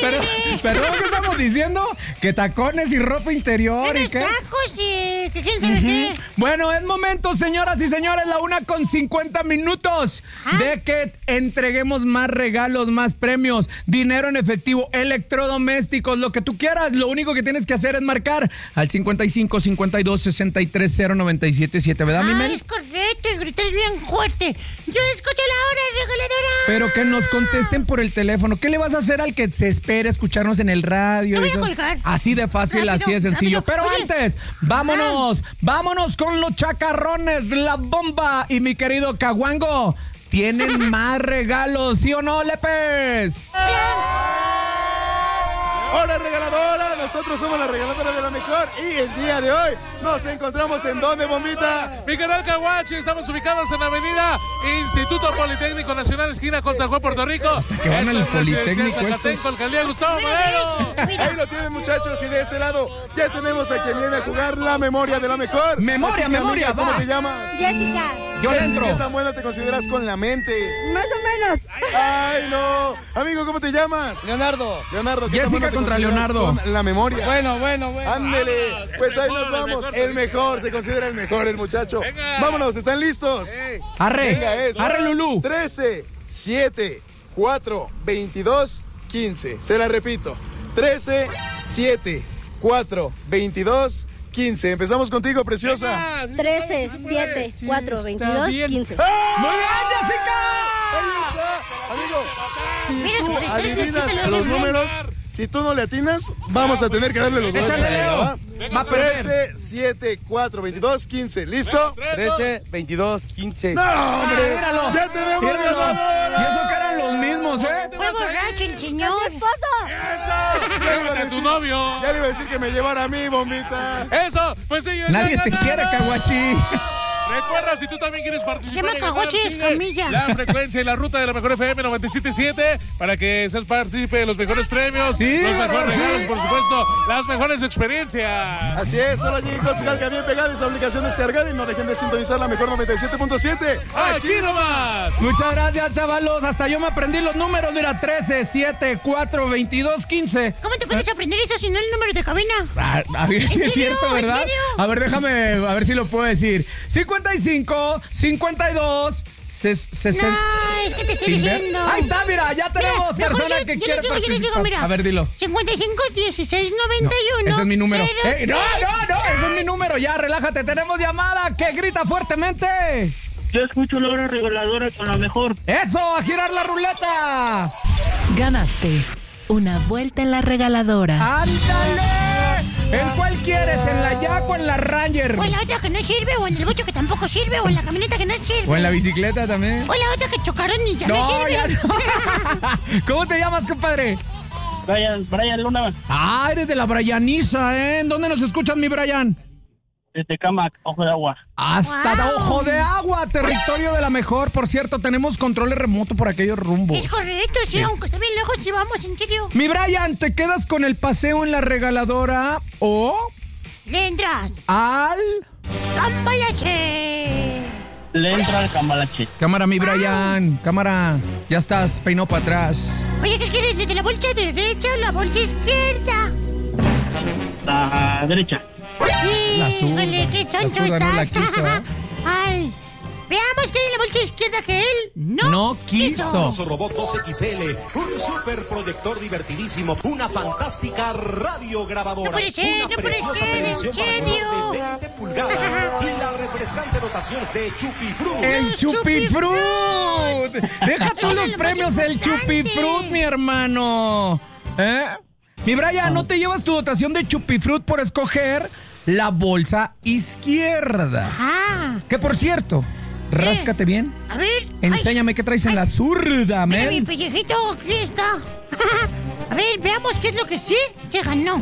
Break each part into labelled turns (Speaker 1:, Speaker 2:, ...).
Speaker 1: Pero ¿qué estamos diciendo? Que tacones y ropa interior y qué.
Speaker 2: Tacos y que quién sabe qué.
Speaker 1: Bueno, es momento, señoras y señores, la 1:50 de que entreguemos más regalos, más premios, dinero en efectivo, electrodomésticos, lo que tú quieras. Lo único que tienes que hacer es marcar al 55 52 63 0977, ¿verdad, mi Mel?
Speaker 2: Es correcto, y gritas bien fuerte. Yo escucho la hora regaladora.
Speaker 1: Pero que nos contesten por el teléfono. ¿Qué le vas a hacer al que se espere escucharnos en el radio?
Speaker 2: No voy a colgar.
Speaker 1: Así de fácil,
Speaker 2: Rápido,
Speaker 1: así de sencillo.
Speaker 2: rápido.
Speaker 1: Pero
Speaker 2: Oye.
Speaker 1: antes, vámonos con los chacarrones, la bomba y mi querido Caguango. Tienen más regalos, ¿sí o no, Lepes?
Speaker 3: ¡Hola, regaladora! Nosotros somos la regaladora de la mejor y el día de hoy nos encontramos ¿en dónde, Bombita?
Speaker 4: Mi canal Caguachi, estamos ubicados en la avenida Instituto Politécnico Nacional, esquina con San Juan, Puerto Rico.
Speaker 1: Hasta que van al Politécnico estos.
Speaker 4: Alcaldía Gustavo Madero.
Speaker 3: Ahí lo tienen, muchachos, y de este lado ya tenemos a quien viene a jugar la memoria de la mejor.
Speaker 1: Memoria,
Speaker 3: Así que,
Speaker 1: memoria,
Speaker 3: amiga, ¿cómo
Speaker 1: va.
Speaker 3: te llamas?
Speaker 5: Jessica,
Speaker 1: Yo le
Speaker 3: Jessy,
Speaker 1: entro.
Speaker 3: ¿qué tan buena te consideras con la mente?
Speaker 5: más o menos.
Speaker 3: ¡Ay, no! Amigo, ¿cómo te llamas?
Speaker 6: Leonardo.
Speaker 3: Leonardo, ¿qué
Speaker 1: Jessica
Speaker 3: tan buena te
Speaker 1: contra
Speaker 3: consideras
Speaker 1: Leonardo.
Speaker 3: con la memoria?
Speaker 6: Bueno.
Speaker 3: Ándele, pues ahí nos
Speaker 4: el
Speaker 3: vamos.
Speaker 4: mejor,
Speaker 3: El mejor, se considera el mejor, el muchacho.
Speaker 4: Venga.
Speaker 3: Vámonos, ¿están listos?
Speaker 1: Arre,
Speaker 3: Venga, es.
Speaker 1: arre, Lulú.
Speaker 3: 13, 7, 4, 22, 15. Se la repito. 13, 7, 4, 22, 15. Empezamos contigo, preciosa.
Speaker 5: 13, 7, 4, 22, 15.
Speaker 3: ¡Ah!
Speaker 1: ¡Muy bien, Jessica!
Speaker 3: Ahí está, amigo. Si
Speaker 2: Mira,
Speaker 3: tú
Speaker 2: por estar
Speaker 3: adivinas
Speaker 2: indeciso, lo
Speaker 3: los
Speaker 2: haces bien.
Speaker 3: números, si tú no le atinas, vamos a tener que darle los números.
Speaker 1: Échale, Leo.
Speaker 3: ¿Va?
Speaker 1: Va a perder.
Speaker 3: 13, 7, 4, 22, 15. ¿Listo?
Speaker 6: 13, 22, 15.
Speaker 3: ¡No, hombre!
Speaker 1: míralo.
Speaker 3: ¡Ya tenemos
Speaker 1: Míralo.
Speaker 3: ganadora!
Speaker 1: Y eso que eran los mismos, ¿eh?
Speaker 2: Fue borracho el señor.
Speaker 5: ¡Esposo!
Speaker 4: Llévate a tu novio.
Speaker 3: Ya le iba a decir que me llevara a mí, Bombita.
Speaker 4: Eso, pues ellos
Speaker 1: Nadie
Speaker 4: ya
Speaker 1: te
Speaker 4: ganaron.
Speaker 1: quiere, Caguachi.
Speaker 4: Recuerda, si tú también quieres participar
Speaker 2: Llama
Speaker 4: y ganar,
Speaker 2: Caguachi
Speaker 4: sigue
Speaker 2: Escamilla.
Speaker 4: la frecuencia y la ruta de la mejor FM 97.7 para que seas partícipe de los mejores premios,
Speaker 1: Sí,
Speaker 4: los mejores
Speaker 1: ¿verdad?
Speaker 4: regalos,
Speaker 1: Sí.
Speaker 4: por supuesto, las mejores experiencias.
Speaker 3: Así es, solo lleguen con su calca bien pegada y su aplicación descargada y no dejen de sintonizar la mejor 97.7.
Speaker 4: ¡Aquí nomás!
Speaker 1: Muchas gracias, chavalos. Hasta yo me aprendí los números. Mira, 13, 7, 4, 22, 15.
Speaker 2: ¿Cómo te puedes aprender eso si no el número de cabina?
Speaker 1: A ver si
Speaker 2: ¿En
Speaker 1: es
Speaker 2: serio?
Speaker 1: cierto,
Speaker 2: ¿En
Speaker 1: ¿verdad?
Speaker 2: serio?
Speaker 1: A ver, déjame, a ver si lo puedo decir. 55, 52, 60.
Speaker 2: No, es que te estoy
Speaker 1: Sin ver.
Speaker 2: diciendo.
Speaker 1: Ahí está, mira, ya tenemos
Speaker 2: Mira, mejor
Speaker 1: persona
Speaker 2: yo
Speaker 1: que
Speaker 2: les
Speaker 1: quiere
Speaker 2: digo, yo les digo,
Speaker 1: participar.
Speaker 2: mira.
Speaker 1: A ver, dilo.
Speaker 2: 55 16 91.
Speaker 1: Ese es mi número.
Speaker 2: 0,
Speaker 1: No, ese es mi número. Ya, relájate. Tenemos llamada que grita fuertemente.
Speaker 7: Yo escucho la hora regaladora con la mejor.
Speaker 1: ¡Eso! ¡A girar la ruleta!
Speaker 8: Ganaste una vuelta en la regaladora.
Speaker 1: ¡Ándale! ¿En cuál quieres? ¿En la Yak o en la Ranger?
Speaker 2: O en la otra que no sirve, o en el bocho que tampoco sirve, o en la camioneta que no sirve.
Speaker 1: ¿O en la bicicleta también?
Speaker 2: O en la otra que chocaron y ya no,
Speaker 1: No,
Speaker 2: sirve.
Speaker 1: ya no. ¿Cómo te llamas, compadre?
Speaker 7: Brian Luna,
Speaker 1: Ah, eres de la Brianiza, ¿eh? ¿En dónde nos escuchas, mi Brian?
Speaker 7: desde Camac, Ojo de Agua.
Speaker 1: Hasta
Speaker 2: Wow.
Speaker 1: Ojo de Agua, territorio de la mejor. Por cierto, tenemos controles remoto por aquellos rumbos.
Speaker 2: Es correcto, sí, aunque está bien lejos, sí vamos, en serio.
Speaker 1: Mi Brian, ¿te quedas con el paseo en la regaladora o
Speaker 2: Le entras.
Speaker 1: al...?
Speaker 2: ¡Campalache!
Speaker 7: Le entra al cambalache.
Speaker 1: Cámara, mi Brian, cámara. Ya estás, peinó para atrás.
Speaker 2: Oye, ¿qué quieres? ¿De la bolsa derecha o la bolsa izquierda?
Speaker 7: La derecha.
Speaker 1: La zurda.
Speaker 2: Híjole, qué
Speaker 1: La
Speaker 2: choncho
Speaker 1: zurda no la
Speaker 2: estás.
Speaker 1: quiso, ¿eh?
Speaker 2: Ay, veamos qué hay en la bolsa izquierda que él
Speaker 1: No quiso.
Speaker 9: Robot 2XL, un superproyector divertidísimo, una fantástica radiograbadora.
Speaker 2: No puede ser,
Speaker 9: una
Speaker 2: no puede
Speaker 9: preciosa
Speaker 2: ser, ¿en
Speaker 9: televisión para
Speaker 2: serio?
Speaker 9: menor de 20 pulgadas y la refrescante dotación de Chupifruit.
Speaker 1: ¡El Chupifruit! Deja tú
Speaker 2: Era
Speaker 1: los
Speaker 2: lo
Speaker 1: premios,
Speaker 2: más
Speaker 1: el
Speaker 2: importante.
Speaker 1: Chupifruit, mi hermano. ¿Eh? Mi Brian, ¿no te llevas tu dotación de Chupifruit por escoger la bolsa izquierda?
Speaker 2: Ah,
Speaker 1: Que por cierto, ráscate bien.
Speaker 2: a ver.
Speaker 1: Enséñame qué traes en la zurda,
Speaker 2: Mira, mi
Speaker 1: men.
Speaker 2: pellejito, aquí está. A ver, veamos qué es lo que sí se ganó.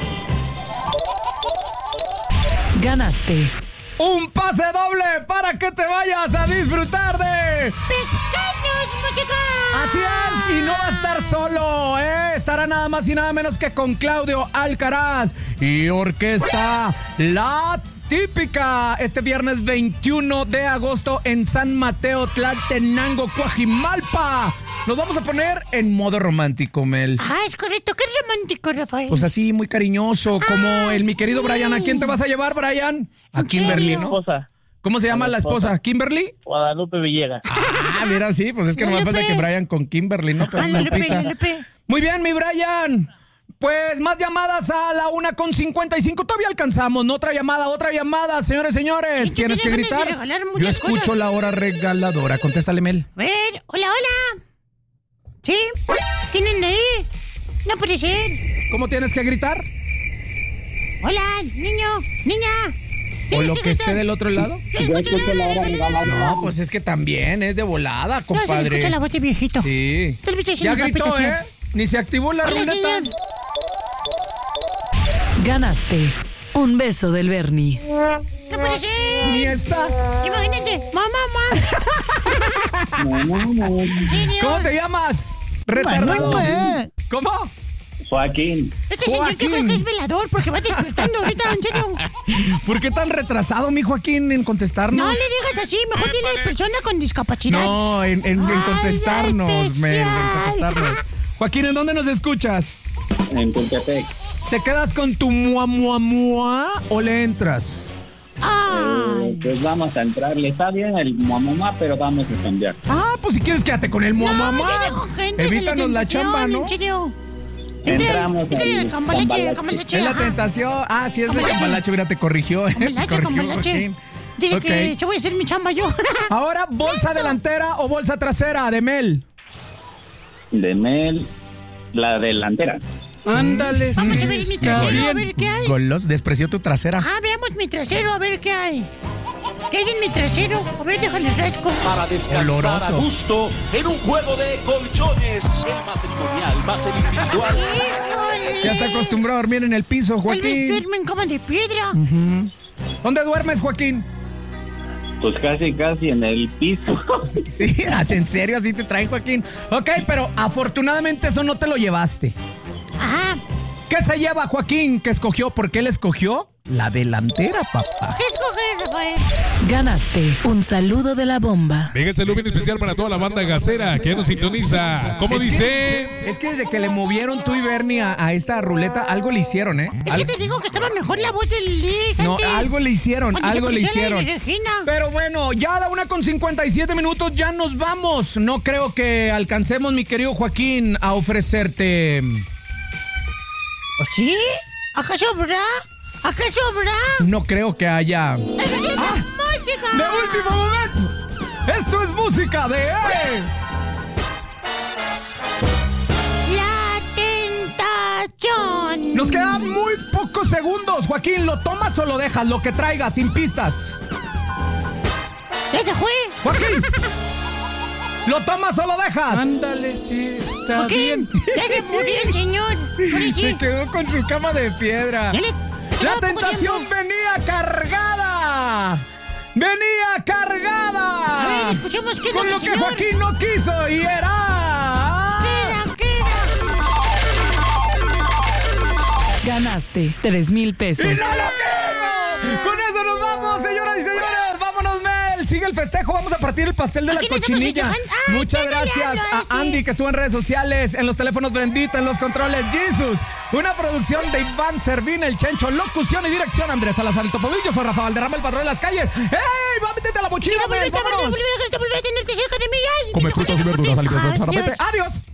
Speaker 8: Ganaste
Speaker 1: Un pase doble para que te vayas a disfrutar de...
Speaker 2: ¡Pequeños músicos!
Speaker 1: Así es, y no va a estar solo, ¿eh? Estará nada más y nada menos que con Claudio Alcaraz y Orquesta La típica este viernes 21 de agosto en San Mateo, Tlaltenango, Coajimalpa. Nos vamos a poner en modo romántico, Mel.
Speaker 2: Ah, es correcto. ¿Qué es romántico, Rafael?
Speaker 1: Pues así, muy cariñoso, como mi querido Brian. ¿A quién te vas a llevar, Brian? A Kimberly, ¿no?
Speaker 7: Esposa.
Speaker 1: ¿Cómo se llama la esposa? ¿Kimberly?
Speaker 7: Guadalupe Villegas.
Speaker 1: Ah, mira, sí, pues es que no me falta que Brian con Kimberly, ¿no? Pero
Speaker 2: Lupe.
Speaker 1: Muy bien, mi Brian. Pues más llamadas a la 1:55. Todavía alcanzamos, ¿no? Otra llamada, señores.
Speaker 2: Sí,
Speaker 1: ¿Tienes que gritar? Yo escucho
Speaker 2: cosas.
Speaker 1: la hora regaladora. Contéstale, Mel.
Speaker 2: A ver, hola. ¿Sí? ¿Tienen de ahí? No puede ser.
Speaker 1: ¿Cómo tienes que gritar?
Speaker 2: Hola, niña.
Speaker 1: ¿O lo que
Speaker 2: gritar?
Speaker 1: esté del otro lado?
Speaker 7: Yo escucho la hora regaladora.
Speaker 1: No, pues es que también es de volada, compadre.
Speaker 2: No, se le escucha la voz de viejito.
Speaker 1: Sí. Ya gritó, ¿eh? Ni se activó la
Speaker 2: Hola,
Speaker 1: ruleta.
Speaker 2: señor.
Speaker 8: Ganaste un beso del Bernie.
Speaker 2: No puede ser.
Speaker 1: Ni está.
Speaker 2: Imagínate. Mamá. ¿En serio?
Speaker 1: ¿Cómo te llamas? Retardado. ¿Cómo?
Speaker 7: Joaquín.
Speaker 2: Este señor yo creo que es velador porque va despertando ahorita, en serio.
Speaker 1: ¿Por qué tan retrasado, mi Joaquín, en contestarnos?
Speaker 2: No le digas así, mejor dile persona con discapacidad.
Speaker 1: No, en contestarnos, Mel, en contestarnos. Joaquín, ¿en dónde nos escuchas?
Speaker 7: En Tultepec.
Speaker 1: ¿Te quedas con tu mua o le entras?
Speaker 7: Pues vamos a entrarle. Está bien el mamá, pero vamos a cambiar.
Speaker 1: Ah, pues si quieres quédate con el mua.
Speaker 2: ya dejo gente,
Speaker 1: Evítanos la
Speaker 2: tentación,
Speaker 1: chamba, ¿no?
Speaker 2: En serio.
Speaker 7: Entramos
Speaker 2: al cambalache.
Speaker 1: Es la tentación. Ah, sí, es de cambalache. Mira, te corrigió. Te corrigió, Joaquín.
Speaker 2: Dice que yo voy a hacer mi chamba yo.
Speaker 1: Ahora, ¿bolsa delantera o bolsa trasera de Mel?
Speaker 7: De Mel, la delantera.
Speaker 1: Ándale,
Speaker 2: Vamos a ver mi trasero, a ver qué hay.
Speaker 1: Golos, despreció tu trasera.
Speaker 2: Veamos mi trasero, a ver qué hay. ¿Qué hay en mi trasero? A ver, déjale rasco.
Speaker 9: Para descansar a gusto en un juego de colchones. El matrimonial va a ser individual.
Speaker 2: ¡Híjole!
Speaker 1: Ya está acostumbrado a dormir en el piso,
Speaker 2: Tal vez
Speaker 1: Joaquín.
Speaker 2: duerme en cama de piedra.
Speaker 1: ¿Dónde duermes, Joaquín?
Speaker 7: Pues casi en el piso.
Speaker 1: Sí, ¿en serio así te traen, Joaquín? Ok, pero afortunadamente eso no te lo llevaste.
Speaker 2: Ajá.
Speaker 1: ¿Qué se lleva, Joaquín? ¿Qué escogió? ¿Por qué él escogió? La delantera, papá.
Speaker 2: ¿Qué escoger, Rafael?
Speaker 8: Ganaste un saludo de la bomba.
Speaker 4: Venga, el saludo bien especial para toda la banda gasera que nos sintoniza. ¿Cómo dice?
Speaker 1: Es que desde que le movieron tú y Bernie a esta ruleta, algo le hicieron, ¿eh?
Speaker 2: Es que te digo que estaba mejor la voz del Liz
Speaker 1: No,
Speaker 2: antes.
Speaker 1: algo le hicieron,
Speaker 2: Cuando
Speaker 1: algo
Speaker 2: se
Speaker 1: le
Speaker 2: pusiera
Speaker 1: hicieron.
Speaker 2: la Regina.
Speaker 1: Pero bueno, ya a la 1:57 ya nos vamos. No creo que alcancemos, mi querido Joaquín, a ofrecerte...
Speaker 2: ¿Sí? ¿Acaso habrá?
Speaker 1: No creo que haya...
Speaker 2: ¡Necesito música!
Speaker 1: ¡De último momento! ¡Esto es música de...
Speaker 2: La tentación.
Speaker 1: Nos quedan muy pocos segundos, Joaquín. ¿Lo tomas o lo dejas? Lo que traigas, sin pistas.
Speaker 2: ¡Ya se fue!
Speaker 1: ¡Joaquín! ¿Lo tomas o lo dejas?
Speaker 4: Ándale, sí, está
Speaker 2: Joaquín, ya se murió el señor.
Speaker 1: Se quedó con su cama de piedra. ¡La tentación venía cargada! ¡Venía cargada!
Speaker 2: A ver, escuchemos qué
Speaker 1: con
Speaker 2: dice
Speaker 1: lo
Speaker 2: el
Speaker 1: que
Speaker 2: señor.
Speaker 1: Joaquín no quiso y era...
Speaker 8: Ganaste 3,000 pesos.
Speaker 1: ¡Y no lo quiso! Con eso nos vamos, señoras y señores. Vámonos, Mel. Sigue el festejo. Vamos a partir el pastel de la
Speaker 2: Aquí nos
Speaker 1: cochinilla.
Speaker 2: estamos festejando.
Speaker 1: Muchas gracias a Andy, que estuvo en redes sociales, en los teléfonos Brendita, en los controles Jesus. Una producción de Iván Servín, el Chencho, locución y dirección Andrés Salazar y Topovillo. Yo soy Rafa Valderrama, el patrón de las calles. ¡Ey! ¡Va, métete a la mochila, Mel! ¡Vámonos!
Speaker 2: Volver a tenerte cerca de mí. Ay,
Speaker 1: Come frutas y verduras, alimentos,
Speaker 2: Adiós.
Speaker 1: ¡Adiós!